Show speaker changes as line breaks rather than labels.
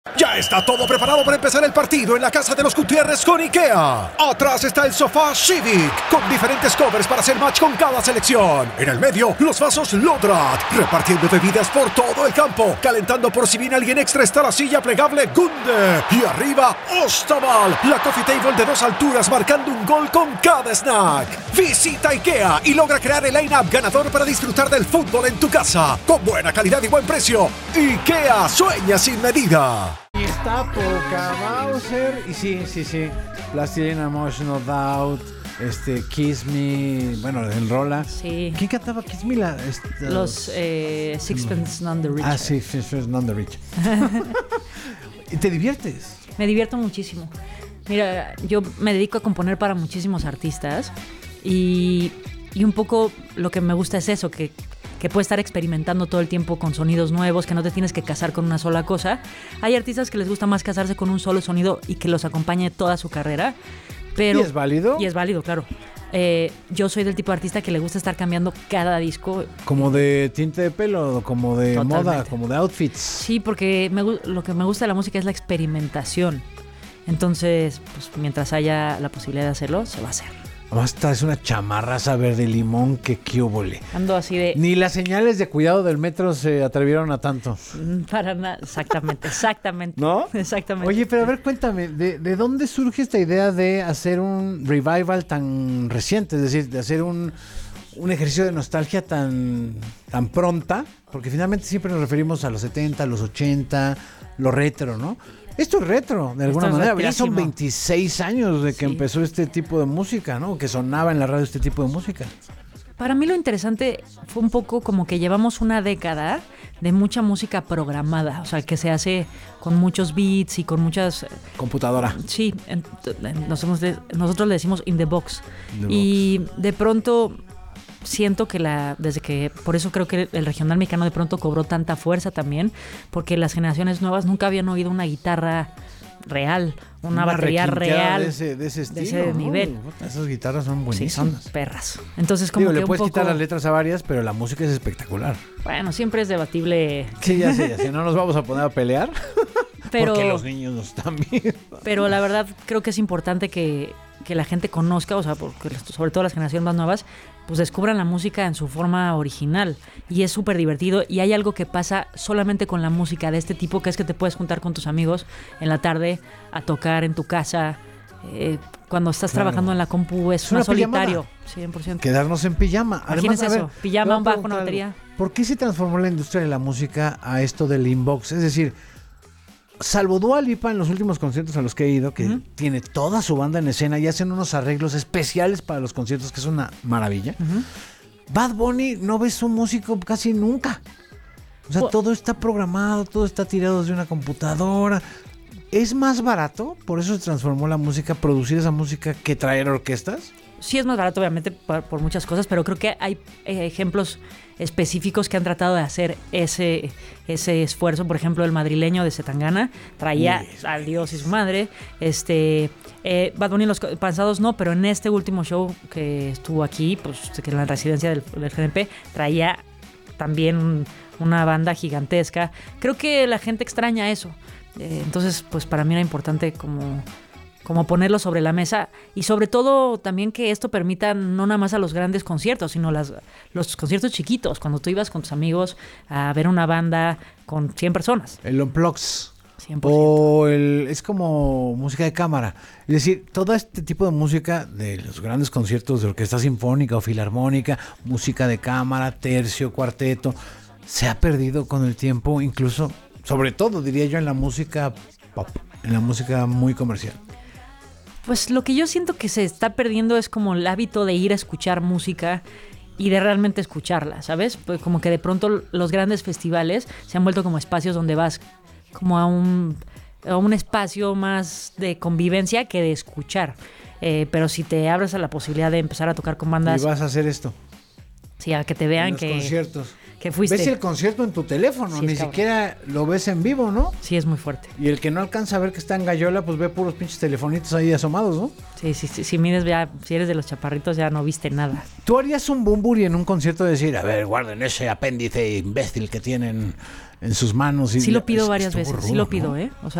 Ya está todo preparado para empezar el partido en la casa de los Gutiérrez con IKEA. Atrás está el sofá Civic, con diferentes covers para hacer match con cada selección. En el medio, los vasos Lodrat, repartiendo bebidas por todo el campo. Calentando por si viene alguien extra está la silla plegable Gunde. Y arriba, Ostaval, la coffee table de 2 alturas marcando un gol con cada snack. Visita IKEA y logra crear el line-up ganador para disfrutar del fútbol en tu casa. Con buena calidad y buen precio. IKEA, sueña sin medida.
Y está poca Mauser. Y sí. Plastilina Mosh, No Doubt. Kiss Me. Bueno, el Rola.
Sí.
¿Quién cantaba Kiss Me?
Los Sixpence None the Richer.
Ah, sí, Sixpence None the Richer. ¿Y te diviertes?
Me divierto muchísimo. Mira, yo me dedico a componer para muchísimos artistas. Y un poco lo que me gusta es eso, que puedes estar experimentando todo el tiempo con sonidos nuevos, que no te tienes que casar con una sola cosa. Hay artistas que les gusta más casarse con un solo sonido y que los acompañe toda su carrera. Pero,
¿Y es válido?
Y es válido, claro. Yo soy del tipo de artista que le gusta estar cambiando cada disco.
¿Como de tinte de pelo? ¿Como de
Totalmente.
moda? ¿Como de outfits?
Sí, porque lo que me gusta de la música es la experimentación. Entonces, pues mientras haya la posibilidad de hacerlo, se va a hacer.
Además, traes una chamarraza verde limón que quíobole.
Ando así de...
Ni las señales de cuidado del metro se atrevieron a tanto.
Para nada, exactamente.
¿No?
Exactamente.
Oye, pero a ver, cuéntame, ¿de dónde surge esta idea de hacer un revival tan reciente? Es decir, de hacer un ejercicio de nostalgia tan pronta, porque finalmente siempre nos referimos a los 70, los 80, lo retro, ¿no? Esto es retro, de alguna manera. Ya son 26 años de que empezó este tipo de música, ¿no? Que sonaba en la radio este tipo de música.
Para mí lo interesante fue un poco como que llevamos una década de mucha música programada, o sea, que se hace con muchos beats y con muchas...
Computadora.
Sí, nosotros le decimos in the box. Y de pronto siento que por eso creo que el regional mexicano de pronto cobró tanta fuerza también, porque las generaciones nuevas nunca habían oído una guitarra real, una batería real
de ese estilo,
de ese nivel.
Esas guitarras son buenísimas.
Sí, son perras. Entonces como
le
que
puedes
un poco...
quitar las letras a varias, pero la música es espectacular.
Bueno, siempre es debatible.
Sí, ya sé, no nos vamos a poner a pelear.
Pero,
porque los niños nos están viendo.
Pero la verdad creo que es importante que la gente conozca, o sea, porque sobre todo las generaciones más nuevas, pues descubran la música en su forma original. Y es súper divertido. Y hay algo que pasa solamente con la música de este tipo, que es que te puedes juntar con tus amigos en la tarde a tocar en tu casa. Cuando estás trabajando en la compu es más solitario. 100%.
Quedarnos en pijama.
Imagínense eso, pijama, un bajo, una batería.
¿Por qué se transformó la industria de la música a esto del inbox? Es decir, salvo Dua Lipa en los últimos conciertos a los que he ido, que tiene toda su banda en escena y hacen unos arreglos especiales para los conciertos, que es una maravilla. Bad Bunny no ves su músico casi nunca. O sea, todo está programado, todo está tirado desde una computadora. ¿Es más barato? ¿Por eso se transformó la música, producir esa música, que traer orquestas?
Sí es más barato, obviamente, por muchas cosas, pero creo que hay ejemplos específicos que han tratado de hacer ese esfuerzo. Por ejemplo, el madrileño de Zetangana traía al Dios y su madre. Bad Bunny en los pasados no, pero en este último show que estuvo aquí, pues que en la residencia del GNP, traía también una banda gigantesca. Creo que la gente extraña eso. Entonces, pues para mí era importante como ponerlo sobre la mesa, y sobre todo también que esto permita no nada más a los grandes conciertos, sino los conciertos chiquitos, cuando tú ibas con tus amigos a ver una banda con 100 personas.
El Unplugs.
100%.
O es como música de cámara. Es decir, todo este tipo de música de los grandes conciertos de orquesta sinfónica o filarmónica, música de cámara, tercio, cuarteto, se ha perdido con el tiempo, incluso, sobre todo diría yo, en la música pop, en la música muy comercial.
Pues lo que yo siento que se está perdiendo es como el hábito de ir a escuchar música y de realmente escucharla, ¿sabes? Pues como que de pronto los grandes festivales se han vuelto como espacios donde vas como a un espacio más de convivencia que de escuchar. Pero si te abres a la posibilidad de empezar a tocar con bandas...
Y vas a hacer esto.
Sí, a que te vean
en los conciertos.
que fuiste.
Ves el concierto en tu teléfono,
Sí,
ni
cabrón.
siquiera lo ves en vivo, ¿no?
Sí, es muy fuerte.
Y el que no alcanza a ver que está en Gallola, pues ve puros pinches telefonitos ahí asomados, ¿no?
Sí, si mides ya, si eres de los chaparritos ya no viste nada.
¿Tú harías un Bunbury en un concierto de decir, a ver, guarden ese apéndice imbécil que tienen en sus manos? Y
Sí lo pido varias
estuvo
veces, sí
rudo,
lo pido,
¿no?
O sea,